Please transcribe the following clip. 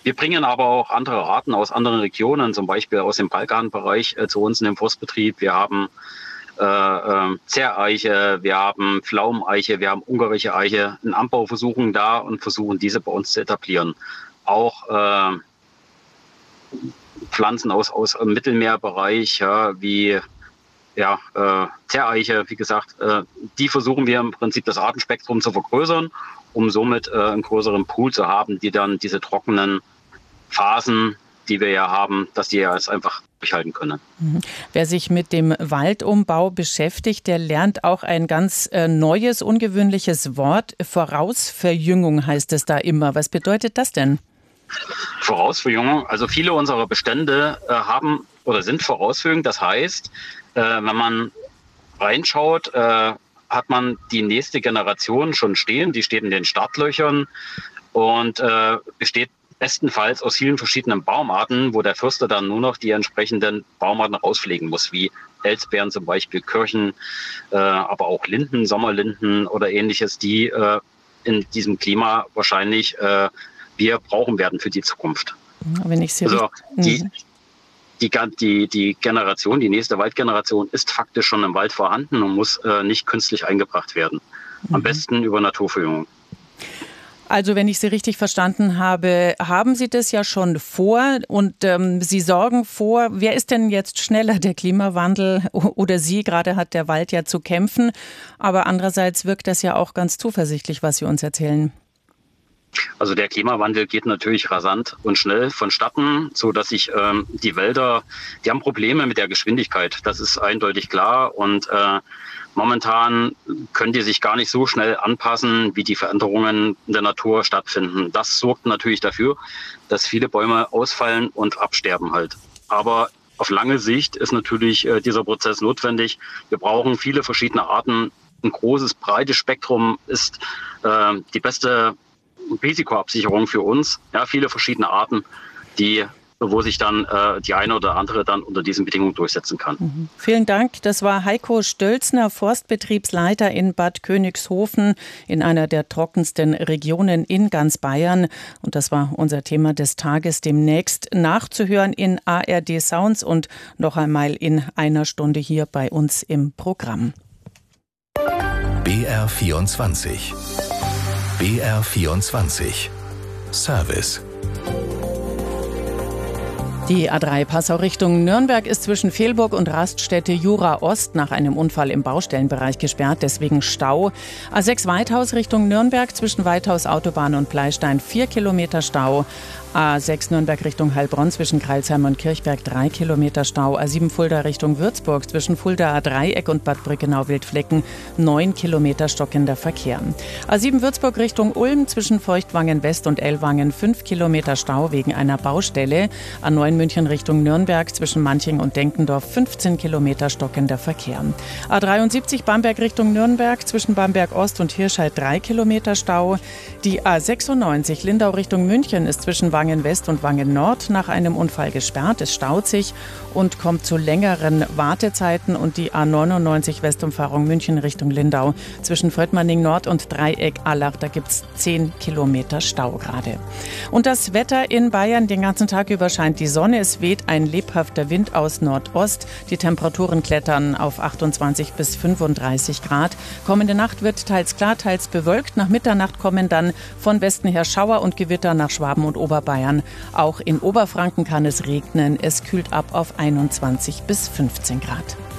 Wir bringen aber auch andere Arten aus anderen Regionen, zum Beispiel aus dem Balkanbereich, zu uns in den Forstbetrieb. Wir haben Zerreiche, wir haben Pflaumeneiche, wir haben ungarische Eiche in Anbauversuchen da und versuchen diese bei uns zu etablieren. Auch Pflanzen aus dem Mittelmeerbereich, wie Zerreiche, wie gesagt, die versuchen wir im Prinzip das Artenspektrum zu vergrößern, um somit einen größeren Pool zu haben, die dann diese trockenen Phasen, die wir ja haben, dass die ja jetzt einfach durchhalten können. Wer sich mit dem Waldumbau beschäftigt, der lernt auch ein ganz neues, ungewöhnliches Wort. Vorausverjüngung heißt es da immer. Was bedeutet das denn? Vorausverjüngung, also viele unserer Bestände haben oder sind vorausverjüngt. Das heißt, wenn man reinschaut, hat man die nächste Generation schon stehen. Die steht in den Startlöchern und besteht bestenfalls aus vielen verschiedenen Baumarten, wo der Förster dann nur noch die entsprechenden Baumarten rauspflegen muss, wie Elsbeeren zum Beispiel, Kirchen, aber auch Linden, Sommerlinden oder ähnliches, die in diesem Klima wahrscheinlich wir brauchen werden für die Zukunft. Wenn ich Sie also die Generation, die nächste Waldgeneration ist faktisch schon im Wald vorhanden und muss nicht künstlich eingebracht werden. Am besten über Naturverjüngung. Also wenn ich Sie richtig verstanden habe, haben Sie das ja schon vor und Sie sorgen vor. Wer ist denn jetzt schneller, der Klimawandel oder Sie? Gerade hat der Wald ja zu kämpfen, aber andererseits wirkt das ja auch ganz zuversichtlich, was Sie uns erzählen. Also der Klimawandel geht natürlich rasant und schnell vonstatten, so dass sich die Wälder, die haben Probleme mit der Geschwindigkeit. Das ist eindeutig klar und momentan können die sich gar nicht so schnell anpassen, wie die Veränderungen in der Natur stattfinden. Das sorgt natürlich dafür, dass viele Bäume ausfallen und absterben halt. Aber auf lange Sicht ist natürlich dieser Prozess notwendig. Wir brauchen viele verschiedene Arten. Ein großes, breites Spektrum ist die beste Risikoabsicherung für uns. Ja, viele verschiedene Arten, wo sich dann die eine oder andere dann unter diesen Bedingungen durchsetzen kann. Vielen Dank. Das war Heiko Stölzner, Forstbetriebsleiter in Bad Königshofen, in einer der trockensten Regionen in ganz Bayern. Und das war unser Thema des Tages, demnächst nachzuhören in ARD Sounds und noch einmal in einer Stunde hier bei uns im Programm. BR24. BR24 Service. Die A3 Passau Richtung Nürnberg ist zwischen Velburg und Raststätte Jura Ost nach einem Unfall im Baustellenbereich gesperrt, deswegen Stau. A6 Weithaus Richtung Nürnberg zwischen Weithaus Autobahn und Pleistein 4 Kilometer Stau. A6 Nürnberg Richtung Heilbronn zwischen Kreilsheim und Kirchberg 3 Kilometer Stau. A7 Fulda Richtung Würzburg zwischen Fuldaer Dreieck und Bad Brückenau-Wildflecken 9 Kilometer stockender Verkehr. A7 Würzburg Richtung Ulm zwischen Feuchtwangen West und Ellwangen 5 Kilometer Stau wegen einer Baustelle. A9 München Richtung Nürnberg zwischen Manching und Denkendorf 15 Kilometer stockender Verkehr. A73 Bamberg Richtung Nürnberg zwischen Bamberg Ost und Hirscheid 3 Kilometer Stau. Die A96 Lindau Richtung München ist zwischen Wangen West und Wangen Nord nach einem Unfall gesperrt. Es staut sich und kommt zu längeren Wartezeiten. Und die A99 Westumfahrung München Richtung Lindau zwischen Fröttmanning Nord und Dreieck Allach, da gibt es 10 Kilometer Stau gerade. Und das Wetter in Bayern, den ganzen Tag über scheint die Sonne. Es weht ein lebhafter Wind aus Nordost. Die Temperaturen klettern auf 28 bis 35 Grad. Kommende Nacht wird teils klar, teils bewölkt. Nach Mitternacht kommen dann von Westen her Schauer und Gewitter nach Schwaben und Oberbayern. Auch in Oberfranken kann es regnen. Es kühlt ab auf 21 bis 15 Grad.